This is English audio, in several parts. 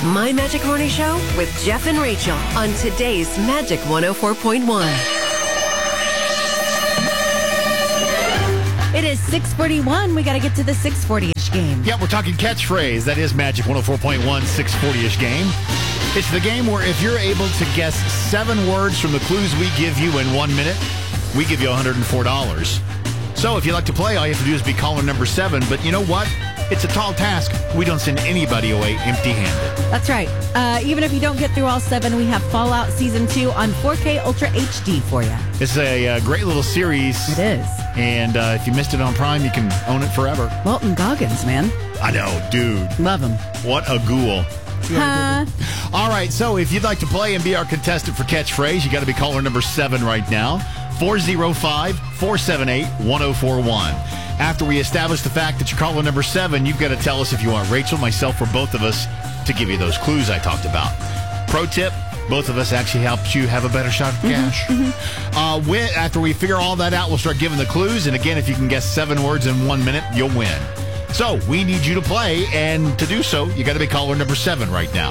My Magic Morning Show with Jeff and Rachel on today's Magic 104.1. It is 6:41. We got to get to the 6:40-ish game. Yeah, we're talking catchphrase. That is Magic 104.1 640-ish game. It's the game where if you're able to guess 7 words from the clues we give you in 1 minute, we give you $104. So if you'd like to play, all you have to do is be caller number 7. But you know what? It's a tall task. We don't send anybody away empty-handed. That's right. Even if you don't get through all 7, we have Fallout Season 2 on 4K Ultra HD for you. It's a great little series. It is. And if you missed it on Prime, you can own it forever. Walton Goggins, man. I know, dude. Love him. What a ghoul. Huh? All right, so if you'd like to play and be our contestant for catchphrase, you got to be caller number 7 right now. 405-478-1041. After we establish the fact that you're caller number 7, you've got to tell us if you want Rachel, myself, or both of us to give you those clues I talked about. Pro tip, both of us actually helps you have a better shot at cash. After we figure all that out, we'll start giving the clues. And again, if you can guess 7 words in 1 minute, you'll win. So we need you to play, and to do so, you got to be caller number 7 right now.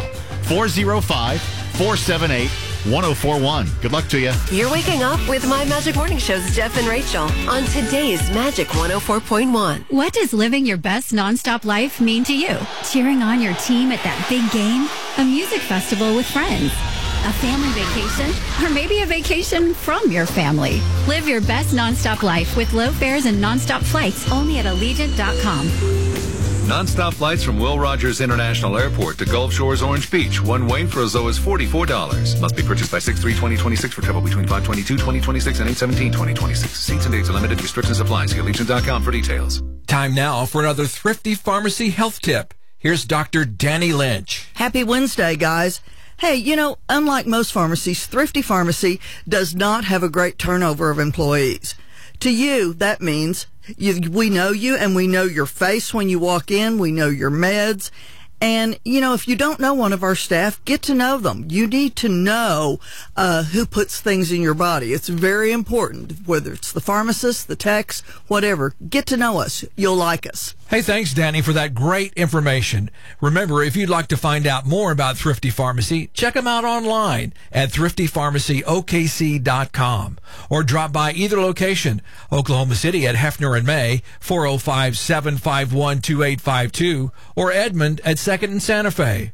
405-478-1041. Good luck to you. You're waking up with My Magic Morning Show's Jeff and Rachel on today's Magic 104.1. What does living your best nonstop life mean to you? Cheering on your team at that big game? A music festival with friends? A family vacation? Or maybe a vacation from your family? Live your best nonstop life with low fares and nonstop flights only at Allegiant.com. Non-stop flights from Will Rogers International Airport to Gulf Shores Orange Beach. One way for as low as $44. Must be purchased by 6/3/2026 for travel between 5/22/2026 and 8/17/2026. Seats and dates are limited. Restrictions apply. See Allegiant.com for details. Time now for another Thrifty Pharmacy health tip. Here's Dr. Danny Lynch. Happy Wednesday, guys. Hey, unlike most pharmacies, Thrifty Pharmacy does not have a great turnover of employees. To you, that means we know you and we know your face when you walk in. We know your meds. And, if you don't know one of our staff, get to know them. You need to know who puts things in your body. It's very important, whether it's the pharmacist, the techs, whatever. Get to know us. You'll like us. Hey, thanks, Danny, for that great information. Remember, if you'd like to find out more about Thrifty Pharmacy, check them out online at thriftypharmacyokc.com or drop by either location, Oklahoma City at Hefner and May, 405-751-2852, or Edmond at 2nd and Santa Fe,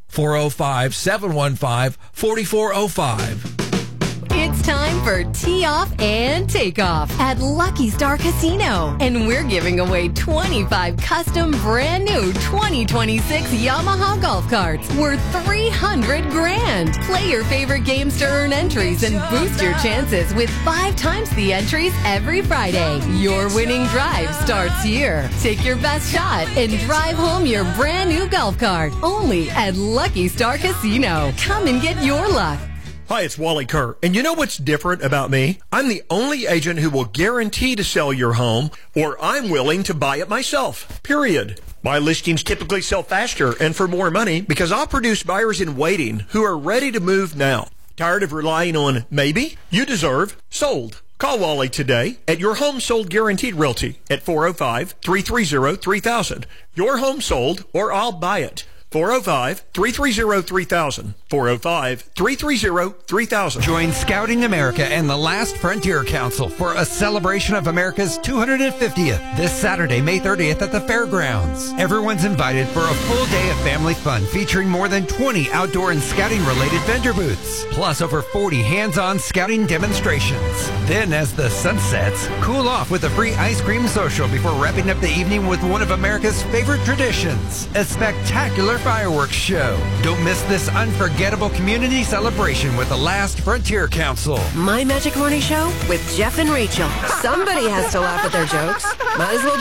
405-715-4405. It's time for Tee Off and Take Off at Lucky Star Casino. And we're giving away 25 custom brand new 2026 Yamaha golf carts worth $300,000. Play your favorite games to earn entries and boost your chances with 5 times the entries every Friday. Your winning drive starts here. Take your best shot and drive home your brand new golf cart only at Lucky Star Casino. Come and get your luck. Hi, it's Wally Kerr. And you know what's different about me? I'm the only agent who will guarantee to sell your home, or I'm willing to buy it myself. Period. My listings typically sell faster and for more money because I'll produce buyers in waiting who are ready to move now. Tired of relying on maybe? You deserve sold. Call Wally today at Your Home Sold Guaranteed Realty at 405-330-3000. Your home sold, or I'll buy it. 405-330-3000. 405-330-3000. Join Scouting America and the Last Frontier Council for a celebration of America's 250th this Saturday, May 30th at the fairgrounds. Everyone's invited for a full day of family fun featuring more than 20 outdoor and scouting-related vendor booths, plus over 40 hands-on scouting demonstrations. Then, as the sun sets, cool off with a free ice cream social before wrapping up the evening with one of America's favorite traditions, a spectacular fireworks show. Don't miss this unforgettable community celebration with the Last Frontier Council. My Magic Morning Show with Jeff and Rachel. Somebody has to laugh at their jokes. Might as well